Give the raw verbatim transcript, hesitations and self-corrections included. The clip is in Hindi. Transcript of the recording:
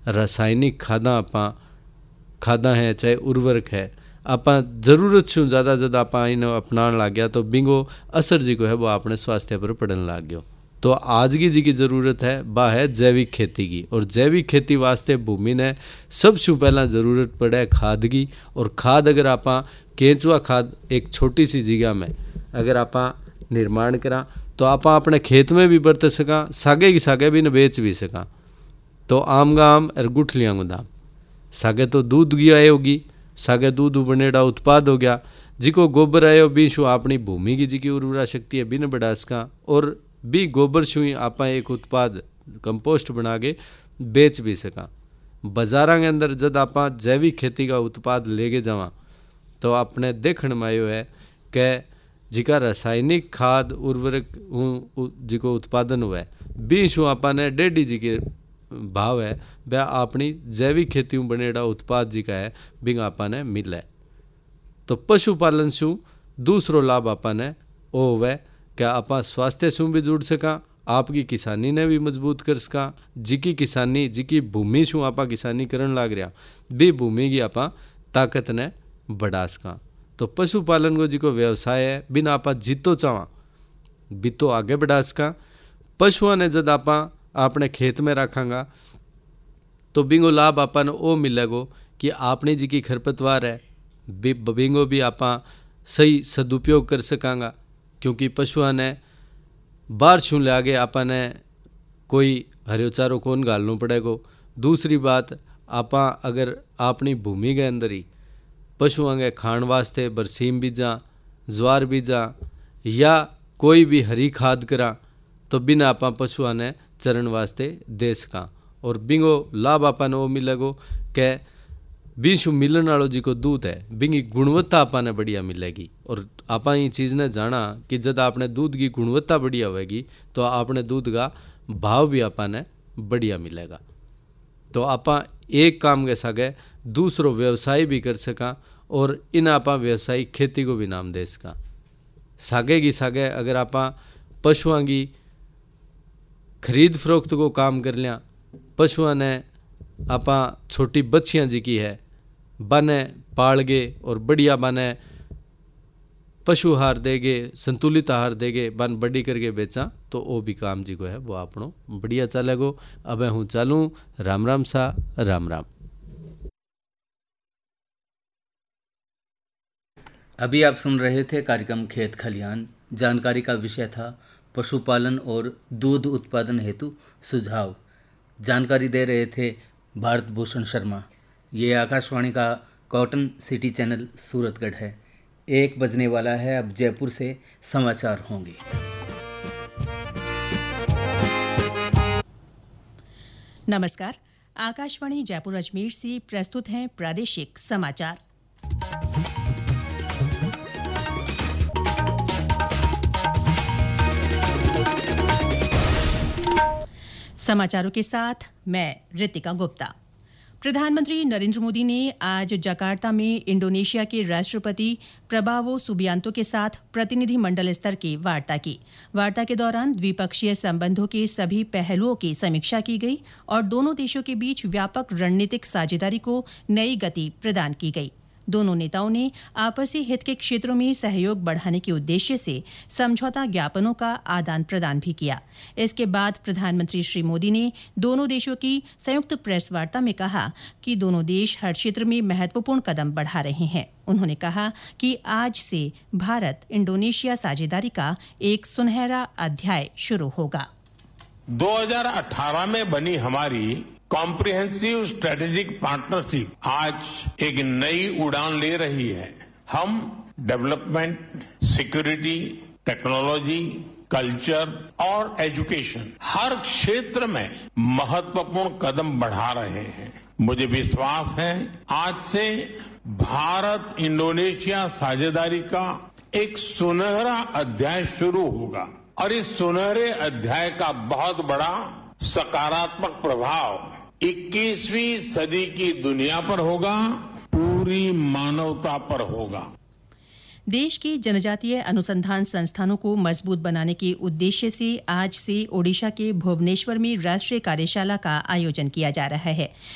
रासायनिक खादा आपां खादा है चाहे उर्वरक है आपां जरूरत से ज़्यादा ज़्यादा आपां इन्हें अपनाने लग गया तो बिंगो असर जी को है वो अपने स्वास्थ्य पर पड़ने लग गया। तो आज की जी की ज़रूरत है वह है जैविक खेती की, और जैविक खेती वास्ते भूमि ने सबसे पहला ज़रूरत पड़े खाद की। और खाद अगर आपां केंचुआ खाद एक छोटी सी जगह में अगर आपां निर्माण करा तो आपां अपने खेत में भी बरत सका, सागे की सागे भी न बेच भी सका। तो आम गाम और गुठलियाँ दाम सागे तो दूध की आए होगी, सागे दूध बनेड़ा उत्पाद हो गया, जिको गोबर आयो भी शू अपनी भूमि की जी की उर्वरा शक्ति है बिन बढ़ा सका, और भी गोबर शू ही आपा एक उत्पाद कंपोस्ट बना के बेच भी सका। बाजारा के अंदर जब आप जैविक खेती का उत्पाद लेके जावा तो अपने देखने में आयो है कि जिका रासायनिक खाद उर्वरक जिको उत्पादन हुआ है भी शू आपने डेढ़ी जी के भाव है वह अपनी जैविक खेती में बनेड़ा उत्पाद जी का है बिंग आपने मिले। तो पशुपालन शू दूसरो लाभ आपने ओ हुआ क्या आपा स्वास्थ्य शू भी जुड़ सका, आपकी किसानी ने भी मजबूत कर सका, जिकी किसानी जिकी भूमि शू आपा किसानी करन लाग रहा भी भूमि की आपा ताकत ने बढ़ा सका। तो पशुपालन को जिको व्यवसाय है बिना आपा जितो चावा बितो आगे बढ़ा सका। पशुओं ने जब आपा अपने खेत में रखांगा तो बिंगो लाभ आपन ओ मिलेगो कि आपने जी की खरपतवार है बिंगो भी आपा सही सदुपयोग कर सकांगा, क्योंकि पशुओं ने बाहर छू ले आगे आपने कोई हरियो चारो कौन गालना पड़ेगो। दूसरी बात आपा अगर अपनी भूमि के अंदर ही पशुओं के खाण वास्ते बरसीम बीजा ज्वार बीजा या कोई भी हरी खाद करा तो बिना आपा पशुओं ने चरण वास्ते दे सका। और बिंगो लाभ आपा ने वो मिलेगो कि बीशु मिलन वालों जी को दूध है बिंगी गुणवत्ता आपा ने बढ़िया मिलेगी। और आपा ये चीज़ ने जाना कि जब आपने दूध की गुणवत्ता बढ़िया होगी तो आपने दूध का भाव भी आपा ने बढ़िया मिलेगा। तो आपा एक काम के सागे दूसरो व्यवसाय भी कर सका और इन आपा व्यवसायिक खेती को भी नाम दे सका। सागे की सागे अगर आपा पशुओं की खरीद फरोख्त को काम कर लिया, पशुओं ने आपा छोटी बच्चियां जी की है बने पाल गे और बढ़िया बने पशु आहार देगे संतुलित आहार देगे बन बड़ी करके बेचा तो वो भी काम जी को है वो आपनो बढ़िया चलेगो। अब हूँ चालूँ राम राम सा राम राम। अभी आप सुन रहे थे कार्यक्रम खेत खलियान। जानकारी का विषय था पशुपालन और दूध उत्पादन हेतु सुझाव। जानकारी दे रहे थे भारत भूषण शर्मा। ये आकाशवाणी का कॉटन सिटी चैनल सूरतगढ़ है। एक बजने वाला है, अब जयपुर से समाचार होंगे। नमस्कार, आकाशवाणी जयपुर अजमेर से प्रस्तुत हैं प्रादेशिक समाचार। समाचारों के साथ मैं रितिका गुप्ता। प्रधानमंत्री नरेंद्र मोदी ने आज जकार्ता में इंडोनेशिया के राष्ट्रपति प्रबावो सुबियांतो के साथ प्रतिनिधि मंडल स्तर की वार्ता की। वार्ता के दौरान द्विपक्षीय संबंधों के सभी पहलुओं की समीक्षा की गई और दोनों देशों के बीच व्यापक रणनीतिक साझेदारी को नई गति प्रदान की गई। दोनों नेताओं ने आपसी हित के क्षेत्रों में सहयोग बढ़ाने के उद्देश्य से समझौता ज्ञापनों का आदान प्रदान भी किया। इसके बाद प्रधानमंत्री श्री मोदी ने दोनों देशों की संयुक्त प्रेस वार्ता में कहा कि दोनों देश हर क्षेत्र में महत्वपूर्ण कदम बढ़ा रहे हैं। उन्होंने कहा कि आज से भारत इंडोनेशिया साझेदारी का एक सुनहरा अध्याय शुरू होगा। दो हज़ार अठारह में बनी हमारी कॉम्प्रिहेंसिव स्ट्रेटेजिक पार्टनरशिप आज एक नई उड़ान ले रही है। हम डेवलपमेंट, सिक्योरिटी, टेक्नोलॉजी, कल्चर और एजुकेशन हर क्षेत्र में महत्वपूर्ण कदम बढ़ा रहे हैं। मुझे विश्वास है आज से भारत इंडोनेशिया साझेदारी का एक सुनहरा अध्याय शुरू होगा और इस सुनहरे अध्याय का बहुत बड़ा सकारात्मक प्रभाव इक्कीसवीं सदी की दुनिया पर होगा, पूरी मानवता पर होगा। देश के जनजातीय अनुसंधान संस्थानों को मजबूत बनाने के उद्देश्य से आज से ओडिशा के भुवनेश्वर में राष्ट्रीय कार्यशाला का आयोजन किया जा रहा है।